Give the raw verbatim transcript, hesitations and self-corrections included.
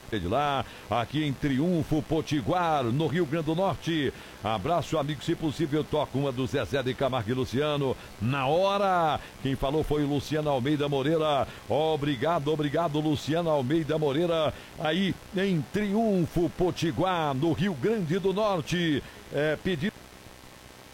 de lá, aqui em Triunfo Potiguar, no Rio Grande do Norte. Abraço, amigo, se possível, toca uma do Zezé de Camargo e Luciano. Na hora, quem falou foi o Luciano Almeida Moreira. Obrigado, obrigado, Luciano Almeida Moreira, aí em Triunfo Potiguar, no Rio Grande do Norte. É, pedido